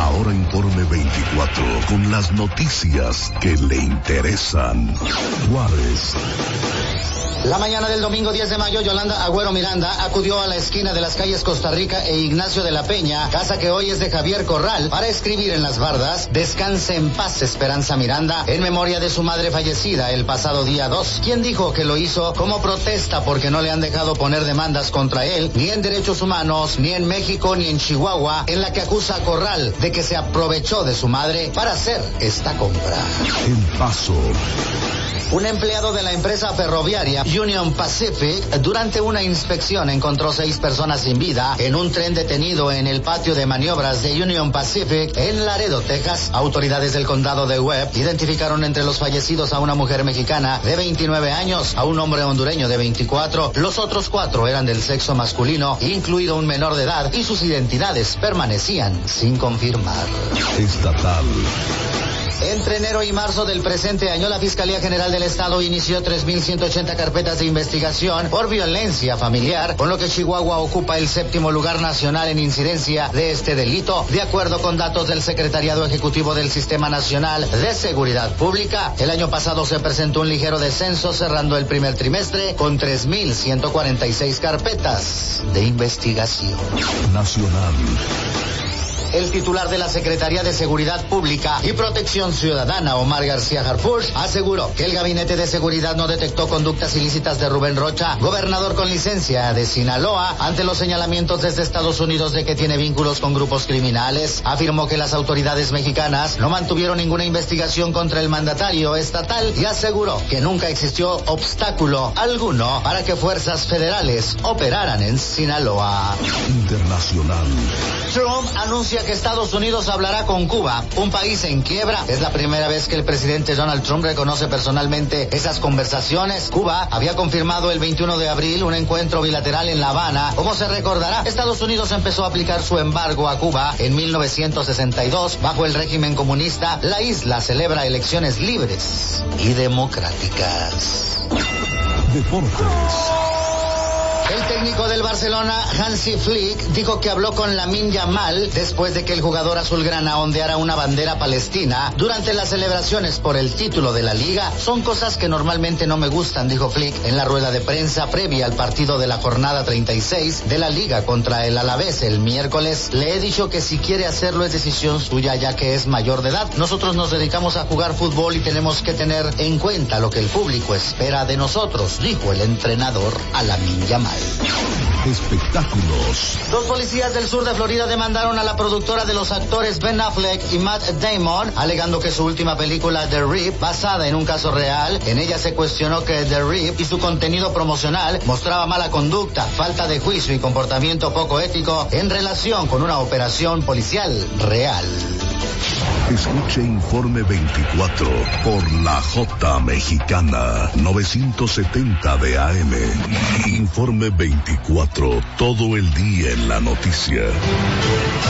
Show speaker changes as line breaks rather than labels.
Ahora Informe 24, con las noticias que le interesan. Juárez.
La mañana del domingo 10 de mayo, Yolanda Agüero Miranda acudió a la esquina de las calles Costa Rica e Ignacio de la Peña, casa que hoy es de Javier Corral, para escribir en las bardas: "Descanse en paz, Esperanza Miranda", en memoria de su madre fallecida el pasado día 2, quien dijo que lo hizo como protesta porque no le han dejado poner demandas contra él, ni en derechos humanos, ni en México, ni en Chihuahua, en la que acusa a Corral de que se aprovechó de su madre para hacer esta compra.
El Paso.
Un empleado de la empresa ferroviaria Union Pacific, durante una inspección, encontró 6 personas sin vida en un tren detenido en el patio de maniobras de Union Pacific en Laredo, Texas. Autoridades del condado de Webb identificaron entre los fallecidos a una mujer mexicana de 29 años, a un hombre hondureño de 24. Los otros 4 eran del sexo masculino, incluido un menor de edad, y sus identidades permanecían sin confirmar.
Estatal.
Entre enero y marzo del presente año, la Fiscalía General del Estado inició 3.180 carpetas de investigación por violencia familiar, con lo que Chihuahua ocupa el 7º lugar nacional en incidencia de este delito. De acuerdo con datos del Secretariado Ejecutivo del Sistema Nacional de Seguridad Pública, el año pasado se presentó un ligero descenso, cerrando el primer trimestre con 3.146 carpetas de investigación.
Nacional.
El titular de la Secretaría de Seguridad Pública y Protección Ciudadana, Omar García Harfuch, aseguró que el Gabinete de Seguridad no detectó conductas ilícitas de Rubén Rocha, gobernador con licencia de Sinaloa, ante los señalamientos desde Estados Unidos de que tiene vínculos con grupos criminales. Afirmó que las autoridades mexicanas no mantuvieron ninguna investigación contra el mandatario estatal y aseguró que nunca existió obstáculo alguno para que fuerzas federales operaran en Sinaloa.
Internacional.
Trump anuncia que Estados Unidos hablará con Cuba, un país en quiebra. Es la primera vez que el presidente Donald Trump reconoce personalmente esas conversaciones. Cuba había confirmado el 21 de abril un encuentro bilateral en La Habana. Como se recordará, Estados Unidos empezó a aplicar su embargo a Cuba en 1962. Bajo el régimen comunista, la isla celebra elecciones libres y democráticas.
Deportes.
El técnico del Barcelona, Hansi Flick, dijo que habló con Lamine Yamal después de que el jugador azulgrana ondeara una bandera palestina durante las celebraciones por el título de la liga. Son cosas que normalmente no me gustan, dijo Flick en la rueda de prensa previa al partido de la jornada 36 de la liga contra el Alavés el miércoles. Le he dicho que si quiere hacerlo es decisión suya, ya que es mayor de edad. Nosotros nos dedicamos a jugar fútbol y tenemos que tener en cuenta lo que el público espera de nosotros, dijo el entrenador a Lamine Yamal.
Espectáculos.
2 policías del sur de Florida demandaron a la productora de los actores Ben Affleck y Matt Damon, alegando que su última película The Rip, basada en un caso real, en ella se cuestionó que The Rip y su contenido promocional mostraba mala conducta, falta de juicio y comportamiento poco ético en relación con una operación policial real.
Escuche Informe 24 por la J Mexicana 970 de AM. Informe 24, todo el día en la noticia.